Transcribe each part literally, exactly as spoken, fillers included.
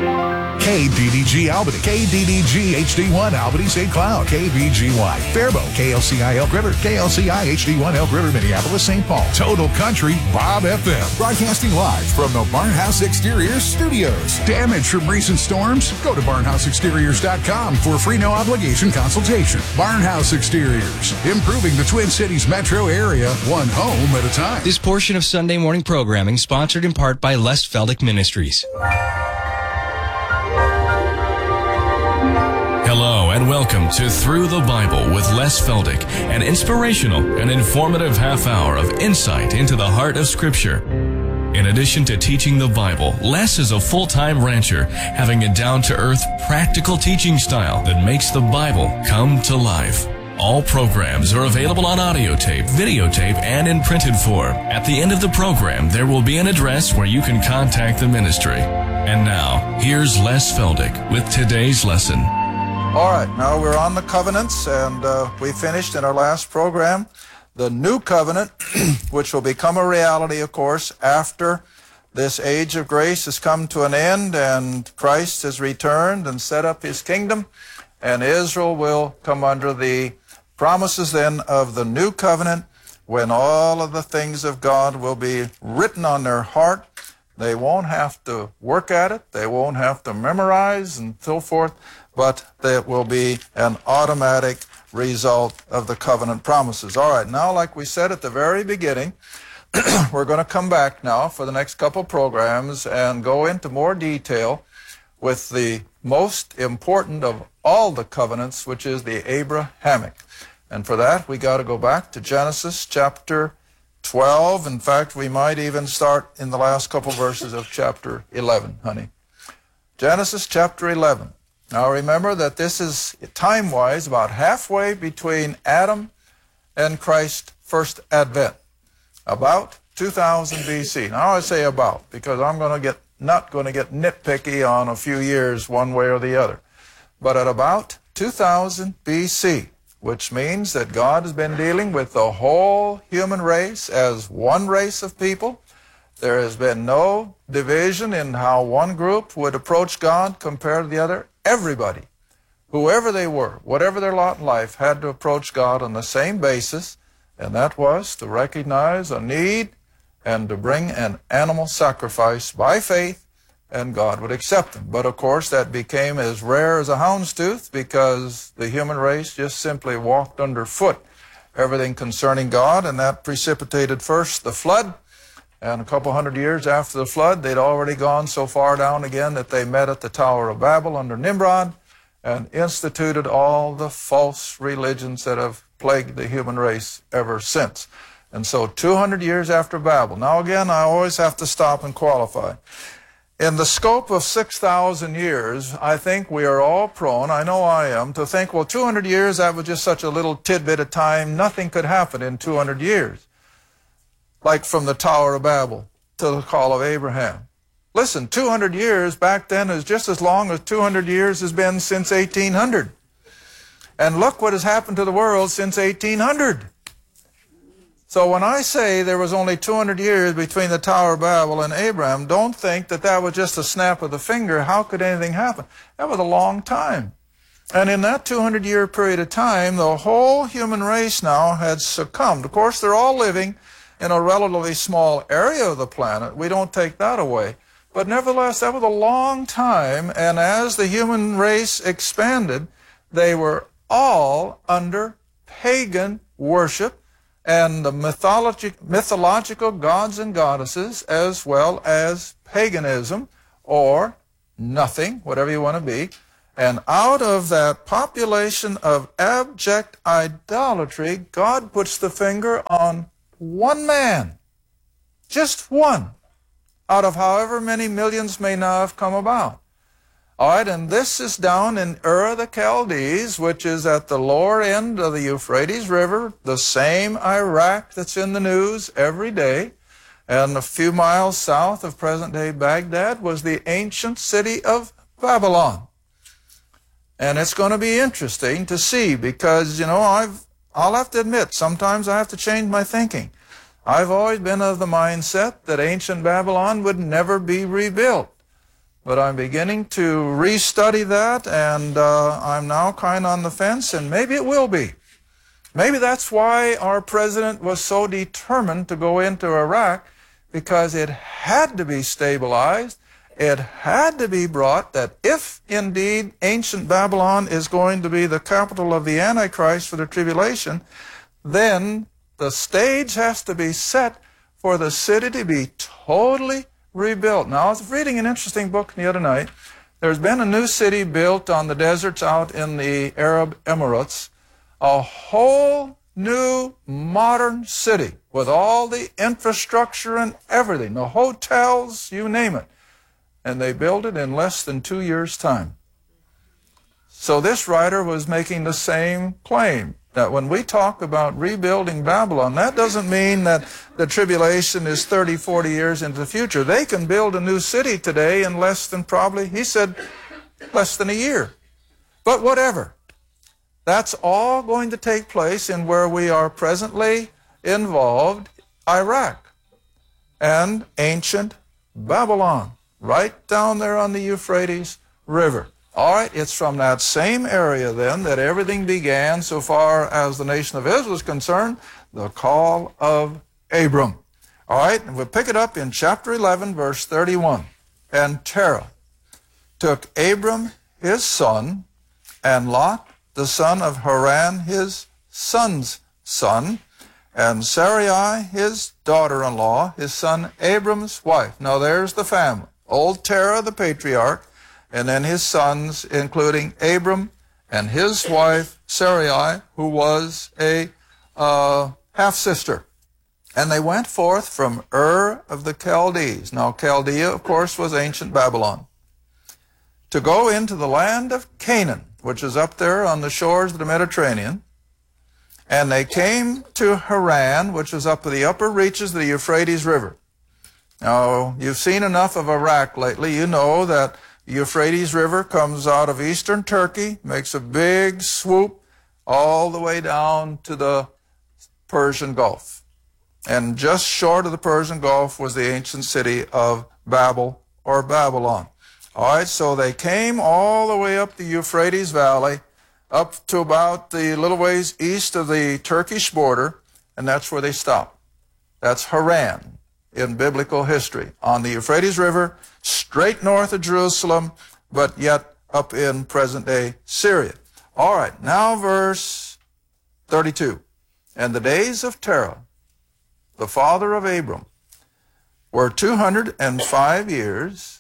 K D D G Albany, K D D G H D one Albany Saint Cloud, K B G Y Faribault, K L C I Elk River, K L C I H D one Elk River, Minneapolis, Saint Paul. Total Country Bob F M. Broadcasting live from the Barnhouse Exteriors Studios. Damage from recent storms? Go to barnhouse exteriors dot com for a free no obligation consultation. Barnhouse Exteriors, improving the Twin Cities metro area, one home at a time. This portion of Sunday morning programming sponsored in part by Les Feldick Ministries. Hello and welcome to Through the Bible with Les Feldick, an inspirational and informative half hour of insight into the heart of Scripture. In addition to teaching the Bible, Les is a full-time rancher, having a down-to-earth, practical teaching style that makes the Bible come to life. All programs are available on audio tape, videotape, and in printed form. At the end of the program, there will be an address where you can contact the ministry. And now, here's Les Feldick with today's lesson. All right, now we're on the covenants, and uh, we finished in our last program the new covenant, which will become a reality, of course, after this age of grace has come to an end and Christ has returned and set up his kingdom, and Israel will come under the promises then of the new covenant when all of the things of God will be written on their heart. They won't have to work at it, they won't have to memorize and so forth, but there will be an automatic result of the covenant promises. All right, now like we said at the very beginning, we're going to come back now for the next couple programs and go into more detail with the most important of all the covenants, which is the Abrahamic. And for that, we got to go back to Genesis chapter twelve. In fact, we might even start in the last couple verses of chapter eleven, honey. Genesis chapter eleven. Now remember that this is time-wise about halfway between Adam and Christ's first advent, about two thousand B C. Now I say about because I'm going to get not going to get nitpicky on a few years one way or the other. But at about two thousand B C, which means that God has been dealing with the whole human race as one race of people. There has been no division in how one group would approach God compared to the other. Everybody, whoever they were, whatever their lot in life, had to approach God on the same basis, and that was to recognize a need and to bring an animal sacrifice by faith, and God would accept them. But of course, that became as rare as a houndstooth because the human race just simply walked underfoot everything concerning God, and that precipitated first the flood. And a couple hundred years after the flood, they'd already gone so far down again that they met at the Tower of Babel under Nimrod and instituted all the false religions that have plagued the human race ever since. And so two hundred years after Babel. Now again, I always have to stop and qualify. In the scope of six thousand years, I think we are all prone, I know I am, to think, well, two hundred years, that was just such a little tidbit of time, nothing could happen in two hundred years. Like from the Tower of Babel to the call of Abraham. Listen, two hundred years back then is just as long as two hundred years has been since eighteen hundred. And look what has happened to the world since eighteen hundred. So when I say there was only two hundred years between the Tower of Babel and Abraham, don't think that that was just a snap of the finger. How could anything happen? That was a long time. And in that two hundred year period of time, the whole human race now had succumbed. Of course, they're all living in a relatively small area of the planet. We don't take that away. But nevertheless, that was a long time, and as the human race expanded, they were all under pagan worship and the mythologi- mythological gods and goddesses, as well as paganism, or nothing, whatever you want to be. And out of that population of abject idolatry, God puts the finger on one man, just one, out of however many millions may now have come about. All right, and this is down in Ur of the Chaldees, which is at the lower end of the Euphrates River, the same Iraq that's in the news every day. And a few miles south of present-day Baghdad was the ancient city of Babylon. And it's going to be interesting to see because, you know, I've I'll have to admit, sometimes I have to change my thinking. I've always been of the mindset that ancient Babylon would never be rebuilt. But I'm beginning to restudy that, and uh, I'm now kind of on the fence, and maybe it will be. Maybe that's why our president was so determined to go into Iraq, because it had to be stabilized. It had to be brought that if indeed ancient Babylon is going to be the capital of the Antichrist for the tribulation, then the stage has to be set for the city to be totally rebuilt. Now, I was reading an interesting book the other night. There's been a new city built on the deserts out in the Arab Emirates, a whole new modern city with all the infrastructure and everything, the hotels, you name it. And they built it in less than two years' time. So this writer was making the same claim, that when we talk about rebuilding Babylon, that doesn't mean that the tribulation is thirty, forty years into the future. They can build a new city today in less than probably, he said, less than a year. But whatever. That's all going to take place in where we are presently involved, Iraq and ancient Babylon, right down there on the Euphrates River. All right, it's from that same area then that everything began so far as the nation of Israel is concerned, the call of Abram. All right, and we'll pick it up in chapter eleven, verse thirty-one. And Terah took Abram his son, and Lot the son of Haran his son's son, and Sarai his daughter-in-law, his son Abram's wife. Now there's the family. Old Terah the patriarch, and then his sons, including Abram and his wife Sarai, who was a uh, half-sister. And they went forth from Ur of the Chaldees. Now Chaldea, of course, was ancient Babylon, to go into the land of Canaan, which is up there on the shores of the Mediterranean. And they came to Haran, which is up in the upper reaches of the Euphrates River. Now, you've seen enough of Iraq lately. You know that the Euphrates River comes out of eastern Turkey, makes a big swoop all the way down to the Persian Gulf. And just short of the Persian Gulf was the ancient city of Babel or Babylon. All right, so they came all the way up the Euphrates Valley, up to about the little ways east of the Turkish border, and that's where they stopped. That's Haran in biblical history, on the Euphrates River, straight north of Jerusalem, but yet up in present-day Syria. All right, now verse thirty-two. And the days of Terah, the father of Abram, were two hundred and five years,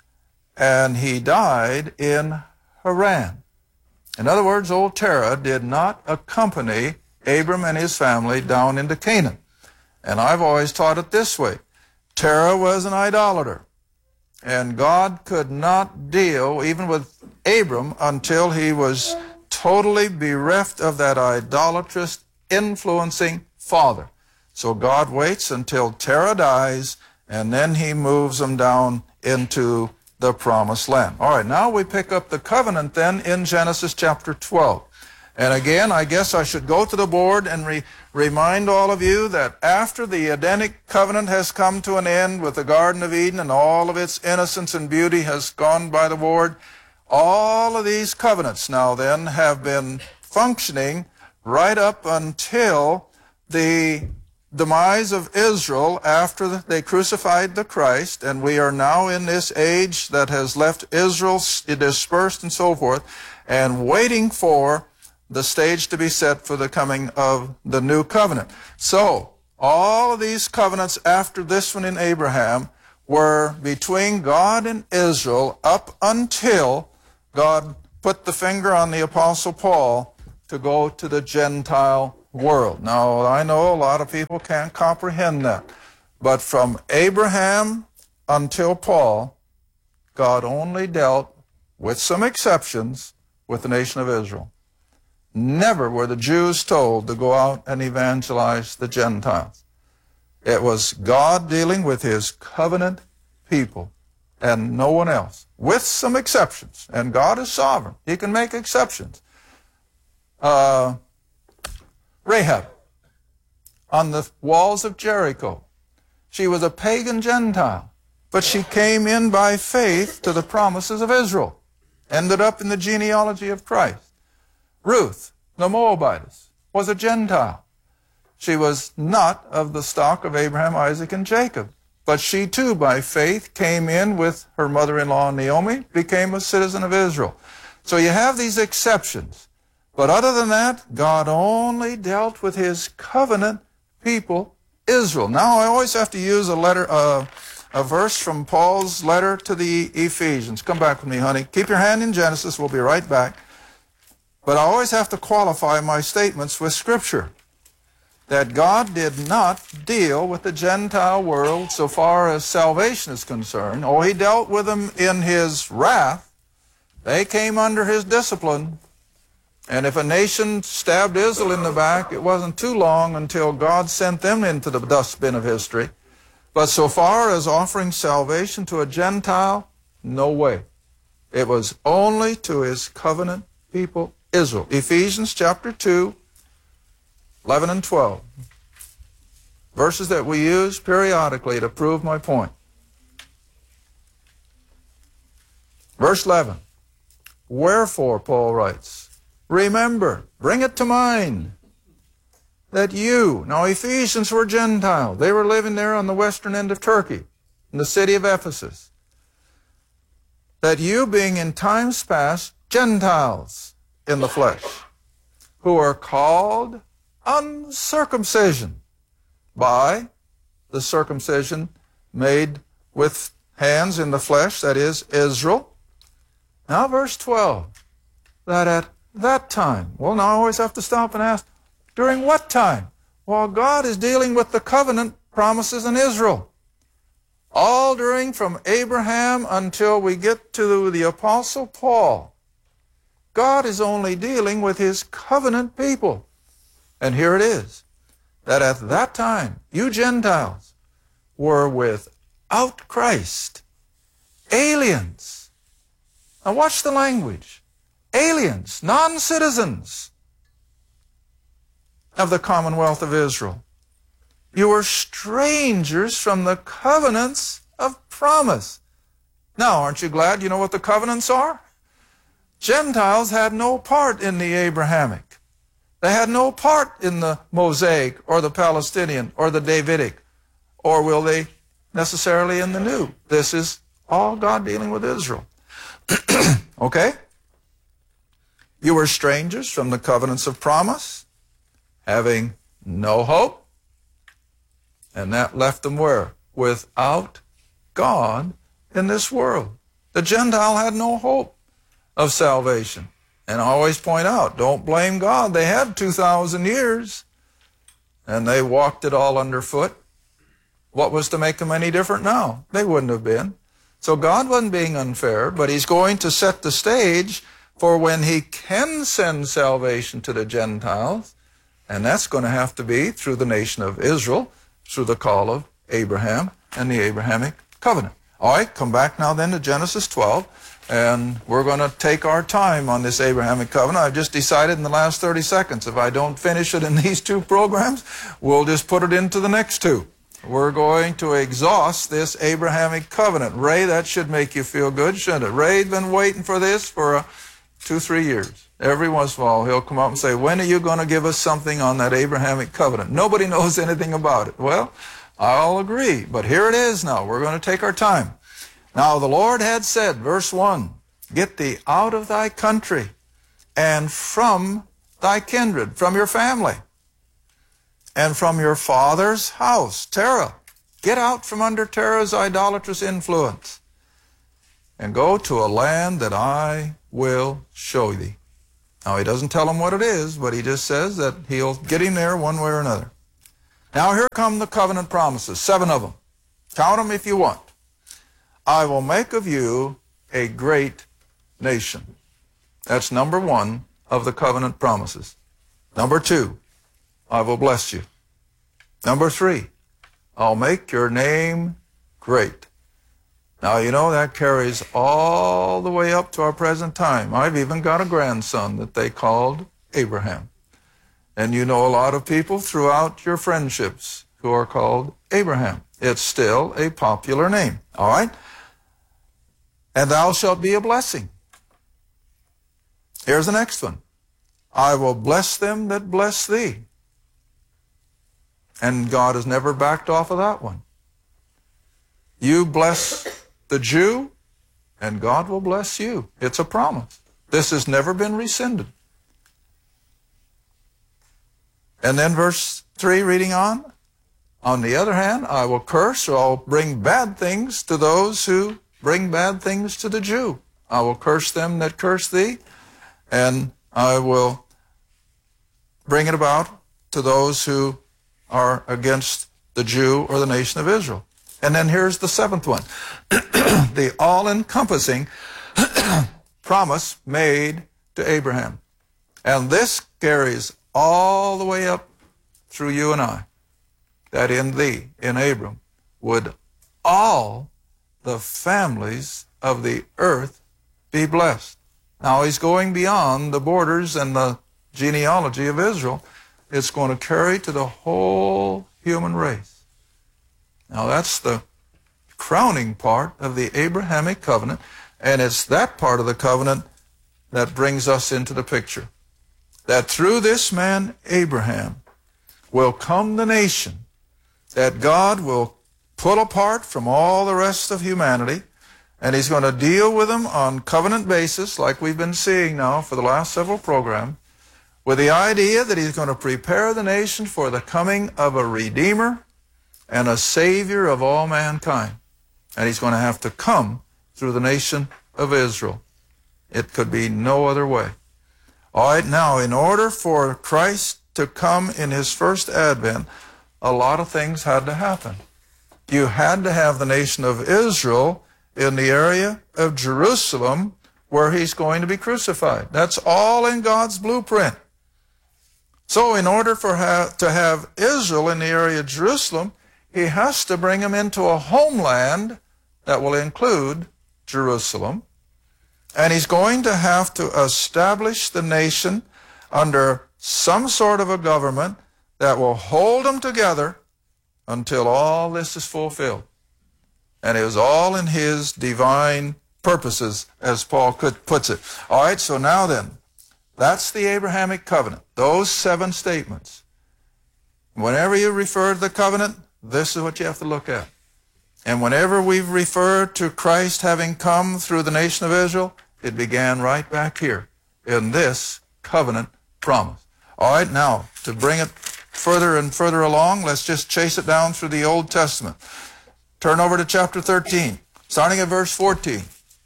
and he died in Haran. In other words, old Terah did not accompany Abram and his family down into Canaan. And I've always taught it this way. Terah was an idolater, and God could not deal even with Abram until he was totally bereft of that idolatrous, influencing father. So God waits until Terah dies, and then he moves him down into the promised land. All right, now we pick up the covenant then in Genesis chapter twelve. And again, I guess I should go to the board and re remind all of you that after the Edenic covenant has come to an end with the Garden of Eden and all of its innocence and beauty has gone by the board, all of these covenants now then have been functioning right up until the demise of Israel after they crucified the Christ, and we are now in this age that has left Israel dispersed and so forth, and waiting for the stage to be set for the coming of the new covenant. So, all of these covenants after this one in Abraham were between God and Israel up until God put the finger on the Apostle Paul to go to the Gentile world. Now, I know a lot of people can't comprehend that, but from Abraham until Paul, God only dealt, with some exceptions, with the nation of Israel. Never were the Jews told to go out and evangelize the Gentiles. It was God dealing with his covenant people and no one else, with some exceptions. And God is sovereign. He can make exceptions. Uh, Rahab, on the walls of Jericho. She was a pagan Gentile, but she came in by faith to the promises of Israel. Ended up in the genealogy of Christ. Ruth, the Moabitess, was a Gentile. She was not of the stock of Abraham, Isaac, and Jacob. But she too, by faith, came in with her mother-in-law Naomi, became a citizen of Israel. So you have these exceptions. But other than that, God only dealt with his covenant people, Israel. Now I always have to use a letter, uh, a verse from Paul's letter to the Ephesians. Come back with me, honey. Keep your hand in Genesis. We'll be right back. But I always have to qualify my statements with Scripture. That God did not deal with the Gentile world so far as salvation is concerned. Oh, he dealt with them in his wrath. They came under his discipline. And if a nation stabbed Israel in the back, it wasn't too long until God sent them into the dustbin of history. But so far as offering salvation to a Gentile, no way. It was only to his covenant people, Israel. Ephesians chapter two, eleven and twelve. Verses that we use periodically to prove my point. Verse eleven. Wherefore, Paul writes, remember, bring it to mind, that you, now Ephesians were Gentile. They were living there on the western end of Turkey, in the city of Ephesus. That you, being in times past Gentiles in the flesh, who are called uncircumcision by the circumcision made with hands in the flesh, that is, Israel. Now verse twelve, that at that time, well now I always have to stop and ask, during what time? Well, God is dealing with the covenant promises in Israel. All during from Abraham until we get to the Apostle Paul. God is only dealing with his covenant people. And here it is, that at that time, you Gentiles were without Christ, aliens. Now watch the language. Aliens, non-citizens of the commonwealth of Israel. You were strangers from the covenants of promise. Now, aren't you glad you know what the covenants are? Gentiles had no part in the Abrahamic. They had no part in the Mosaic or the Palestinian or the Davidic, or will they necessarily in the New. This is all God dealing with Israel. Okay? You were strangers from the covenants of promise, having no hope, and that left them where? Without God in this world. The Gentile had no hope of salvation. And I always point out, don't blame God. They had two thousand years, and they walked it all underfoot. What was to make them any different now? They wouldn't have been. So God wasn't being unfair, but he's going to set the stage for when he can send salvation to the Gentiles, and that's going to have to be through the nation of Israel, through the call of Abraham and the Abrahamic covenant. All right, come back now then to Genesis twelve, and we're going to take our time on this Abrahamic covenant. I've just decided in the last thirty seconds, if I don't finish it in these two programs, we'll just put it into the next two. We're going to exhaust this Abrahamic covenant. Ray, that should make you feel good, shouldn't it? Ray's been waiting for this for uh, two, three years. Every once in a while, he'll come up and say, when are you going to give us something on that Abrahamic covenant? Nobody knows anything about it. Well, I'll agree, but here it is now. We're going to take our time. Now, the Lord had said, verse one, get thee out of thy country and from thy kindred, from your family, and from your father's house, Terah. Get out from under Terah's idolatrous influence and go to a land that I will show thee. Now, he doesn't tell him what it is, but he just says that he'll get him there one way or another. Now, here come the covenant promises, seven of them. Count them if you want. I will make of you a great nation. That's number one of the covenant promises. Number two, I will bless you. Number three, I'll make your name great. Now, you know, that carries all the way up to our present time. I've even got a grandson that they called Abraham. And you know a lot of people throughout your friendships who are called Abraham. It's still a popular name. All right? And thou shalt be a blessing. Here's the next one. I will bless them that bless thee. And God has never backed off of that one. You bless the Jew, and God will bless you. It's a promise. This has never been rescinded. And then verse three, reading on. On the other hand, I will curse, or I'll bring bad things to those who bring bad things to the Jew. I will curse them that curse thee, and I will bring it about to those who are against the Jew or the nation of Israel. And then here's the seventh one. The all-encompassing promise made to Abraham. And this carries all the way up through you and I, that in thee, in Abram, would all the families of the earth be blessed. Now he's going beyond the borders and the genealogy of Israel. It's going to carry to the whole human race. Now that's the crowning part of the Abrahamic covenant, and it's that part of the covenant that brings us into the picture. That through this man, Abraham, will come the nation that God will pull apart from all the rest of humanity, and he's going to deal with them on covenant basis, like we've been seeing now for the last several programs, with the idea that he's going to prepare the nation for the coming of a Redeemer and a Savior of all mankind. And he's going to have to come through the nation of Israel. It could be no other way. All right, now, in order for Christ to come in his first advent, a lot of things had to happen. You had to have the nation of Israel in the area of Jerusalem where he's going to be crucified. That's all in God's blueprint. So in order for ha to have Israel in the area of Jerusalem, he has to bring them into a homeland that will include Jerusalem. And he's going to have to establish the nation under some sort of a government that will hold them together until all this is fulfilled. And it was all in his divine purposes, as Paul puts it. All right, so now then, that's the Abrahamic covenant, those seven statements. Whenever you refer to the covenant, this is what you have to look at. And whenever we've referred to Christ having come through the nation of Israel, it began right back here in this covenant promise. All right, now, to bring it further and further along, let's just chase it down through the Old Testament. Turn over to chapter thirteen, starting at verse fourteen.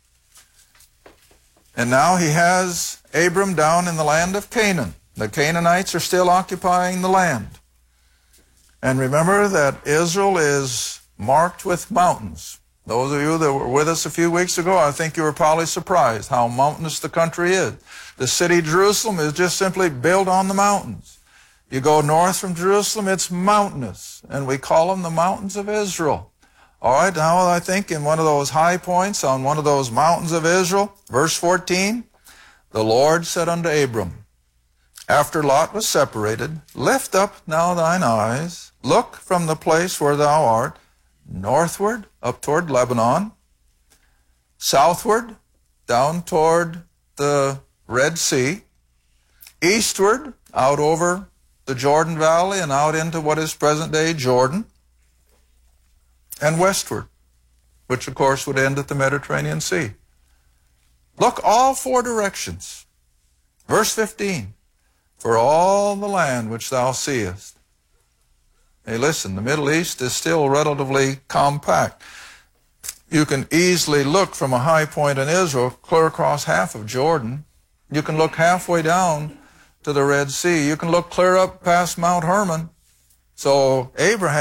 And now he has Abram down in the land of Canaan. The Canaanites are still occupying the land. And remember that Israel is marked with mountains. Those of you that were with us a few weeks ago, I think you were probably surprised how mountainous the country is. The city Jerusalem is just simply built on the mountains. You go north from Jerusalem, it's mountainous, and we call them the mountains of Israel. All right, now I think in one of those high points on one of those mountains of Israel, verse fourteen, the Lord said unto Abram, after Lot was separated, lift up now thine eyes, look from the place where thou art, northward, up toward Lebanon, southward, down toward the Red Sea, eastward, out over the Jordan Valley and out into what is present-day Jordan, and westward, which of course would end at the Mediterranean Sea. Look all four directions. Verse fifteen, for all the land which thou seest. Hey, listen, the Middle East is still relatively compact. You can easily look from a high point in Israel clear across half of Jordan. You can look halfway down to the Red Sea. You can look clear up past Mount Hermon. So Abraham